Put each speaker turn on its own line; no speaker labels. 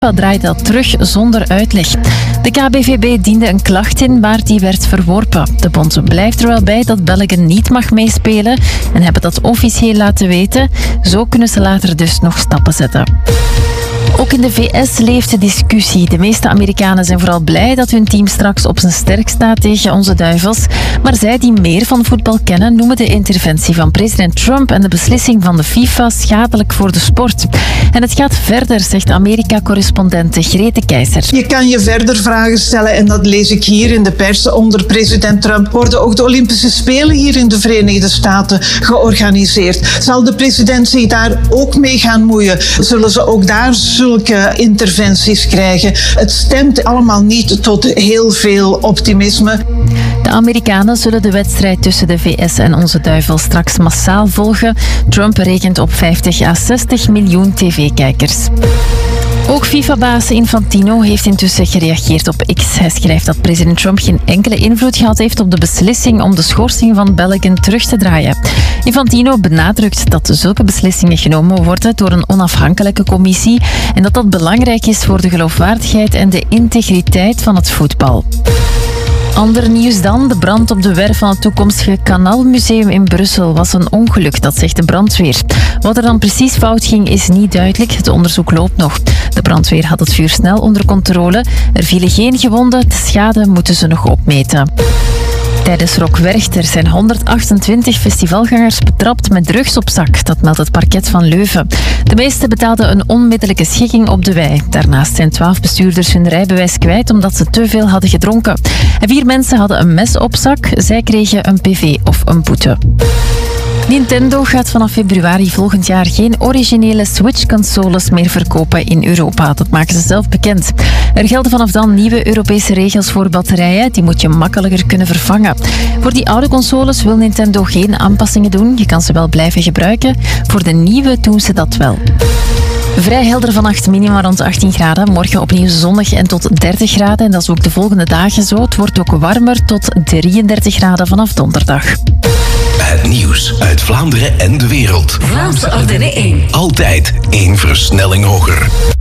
draaide dat terug zonder uitleg. De KBVB diende een klacht in, maar die werd verworpen. De bond blijft er wel bij dat België niet mag meespelen en hebben dat officieel laten weten. Zo kunnen ze later dus nog stappen zetten. Ook in de VS leeft de discussie. De meeste Amerikanen zijn vooral blij dat hun team straks op zijn sterk staat tegen onze duivels. Maar zij die meer van voetbal kennen, noemen de interventie van president Trump en de beslissing van de FIFA schadelijk voor de sport. En het gaat verder, zegt Amerika-correspondente Grete Keizer.
Je kan je verder vragen stellen en dat lees ik hier in de pers. Onder president Trump worden ook de Olympische Spelen hier in de Verenigde Staten georganiseerd. Zal de president zich daar ook mee gaan moeien? Zullen ze ook daar zulke interventies krijgen? Het stemt allemaal niet tot heel veel optimisme.
De Amerikanen zullen de wedstrijd tussen de VS en onze duivel straks massaal volgen. Trump rekent op 50 à 60 miljoen tv-kijkers. Ook FIFA-baas Infantino heeft intussen gereageerd op X. Hij schrijft dat president Trump geen enkele invloed gehad heeft op de beslissing om de schorsing van België terug te draaien. Infantino benadrukt dat zulke beslissingen genomen worden door een onafhankelijke commissie en dat dat belangrijk is voor de geloofwaardigheid en de integriteit van het voetbal. Ander nieuws dan. De brand op de werf van het toekomstige Kanalmuseum in Brussel was een ongeluk, dat zegt de brandweer. Wat er dan precies fout ging is niet duidelijk. Het onderzoek loopt nog. De brandweer had het vuur snel onder controle. Er vielen geen gewonden. De schade moeten ze nog opmeten. Tijdens Rock Werchter zijn 128 festivalgangers betrapt met drugs op zak. Dat meldt het parket van Leuven. De meesten betaalden een onmiddellijke schikking op de wei. Daarnaast zijn 12 bestuurders hun rijbewijs kwijt omdat ze te veel hadden gedronken. En 4 mensen hadden een mes op zak. Zij kregen een PV of een boete. Nintendo gaat vanaf februari volgend jaar geen originele Switch-consoles meer verkopen in Europa. Dat maken ze zelf bekend. Er gelden vanaf dan nieuwe Europese regels voor batterijen. Die moet je makkelijker kunnen vervangen. Voor die oude consoles wil Nintendo geen aanpassingen doen. Je kan ze wel blijven gebruiken. Voor de nieuwe doen ze dat wel. Vrij helder vannacht, minima rond 18 graden. Morgen opnieuw zonnig en tot 30 graden. En dat is ook de volgende dagen zo. Het wordt ook warmer tot 33 graden vanaf donderdag.
Het nieuws uit Vlaanderen en de wereld.
Vlaamse Ardennen 1.
Altijd 1 versnelling hoger.